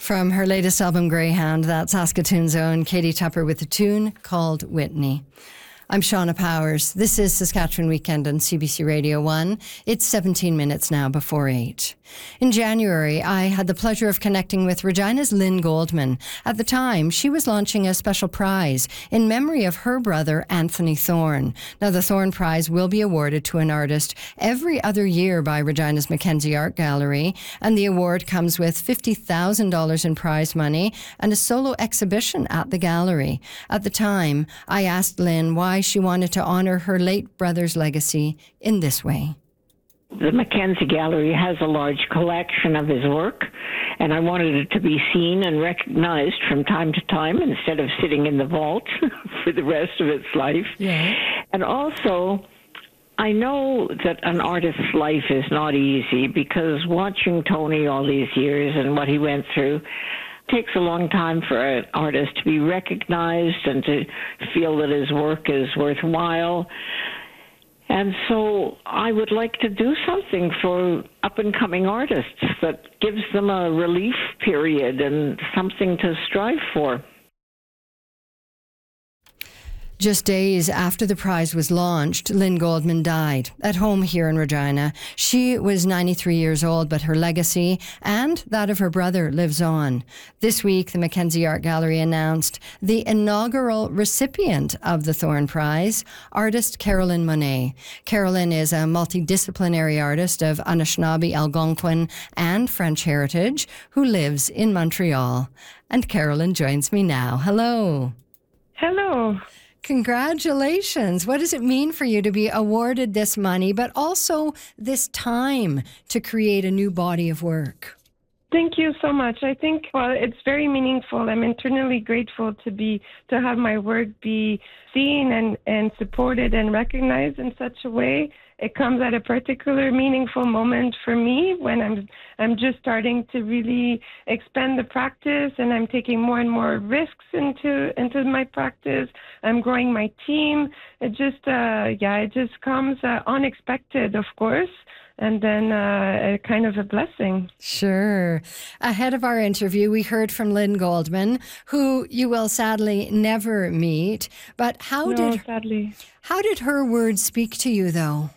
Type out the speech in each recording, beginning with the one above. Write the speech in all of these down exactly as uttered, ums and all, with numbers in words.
From her latest album, Greyhound, that's Saskatoon's own Katie Tupper with a tune called Whitney. I'm Shauna Powers. This is Saskatchewan Weekend on C B C Radio one. It's seventeen minutes now before eight. In January, I had the pleasure of connecting with Regina's Lynn Goldman. At the time, she was launching a special prize in memory of her brother, Anthony Thorne. Now, the Thorne Prize will be awarded to an artist every other year by Regina's Mackenzie Art Gallery, and the award comes with fifty thousand dollars in prize money and a solo exhibition at the gallery. At the time, I asked Lynn why she wanted to honour her late brother's legacy in this way. The Mackenzie Gallery has a large collection of his work, and I wanted it to be seen and recognized from time to time instead of sitting in the vault for the rest of its life. Yeah. And also, I know that an artist's life is not easy, because watching Tony all these years and what he went through takes a long time for an artist to be recognized and to feel that his work is worthwhile. And so I would like to do something for up-and-coming artists that gives them a relief period and something to strive for. Just days after the prize was launched, Lynn Goldman died at home here in Regina. She was ninety-three years old, but her legacy and that of her brother lives on. This week, the Mackenzie Art Gallery announced the inaugural recipient of the Thorne Prize, artist Carolyn Monet. Carolyn is a multidisciplinary artist of Anishinaabe, Algonquin, and French heritage who lives in Montreal. And Carolyn joins me now. Hello. Hello. Congratulations. What does it mean for you to be awarded this money, but also this time to create a new body of work? Thank you so much. I think, well, it's very meaningful. I'm internally grateful to be, to have my work be seen and, and supported and recognized in such a way. It comes at a particular meaningful moment for me when I'm I'm just starting to really expand the practice, and I'm taking more and more risks into into my practice. I'm growing my team. It just uh, yeah, it just comes uh, unexpected, of course. And then uh, a kind of a blessing. Sure. Ahead of our interview, we heard from Lynn Goldman, who you will sadly never meet. But how no, did sadly. how did her words speak to you, though?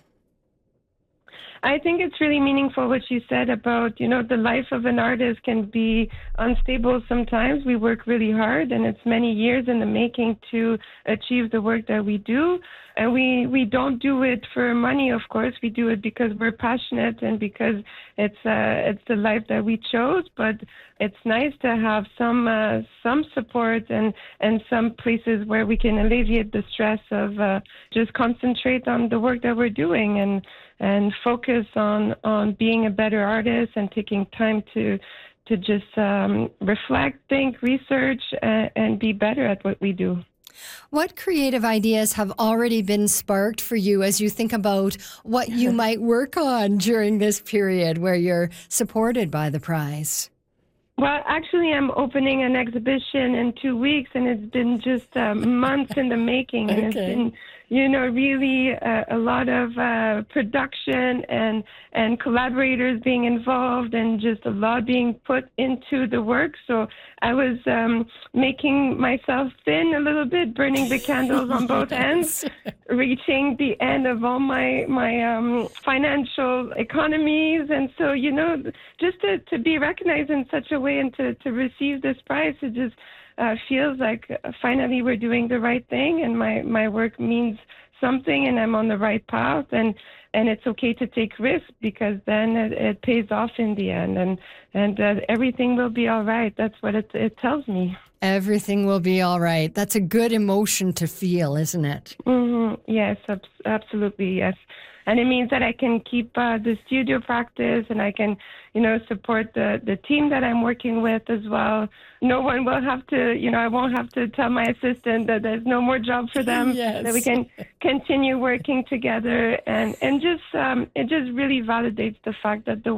I think it's really meaningful what you said about, you know, the life of an artist can be unstable sometimes. We work really hard, and it's many years in the making to achieve the work that we do. And we, we don't do it for money, of course. We do it because we're passionate and because it's uh, it's the life that we chose. But it's nice to have some uh, some support and, and some places where we can alleviate the stress of uh, just concentrate on the work that we're doing and and focus on, on being a better artist and taking time to to just um, reflect, think, research, and, and be better at what we do. What creative ideas have already been sparked for you as you think about what you might work on during this period where you're supported by the prize? Well, actually, I'm opening an exhibition in two weeks, and it's been just uh, months in the making. And okay. It's been, you know, really uh, a lot of uh, production and and collaborators being involved, and just a lot being put into the work. So I was um, making myself thin a little bit, burning the candles on both ends, reaching the end of all my my um, financial economies. And so, you know, just to, to be recognized in such a way and to, to receive this prize, it just uh, feels like uh, finally we're doing the right thing, and my, my work means something, and I'm on the right path, and, and it's okay to take risks, because then it, it pays off in the end, and, and uh, everything will be all right. That's what it, it tells me. Everything will be all right. That's a good emotion to feel, isn't it? Mm-hmm. Yes, ab- absolutely, yes. And it means that I can keep uh, the studio practice, and I can, you know, support the, the team that I'm working with as well. No one will have to, you know, I won't have to tell my assistant that there's no more job for them, yes. that we can continue working together. And, and just, um, it just really validates the fact that the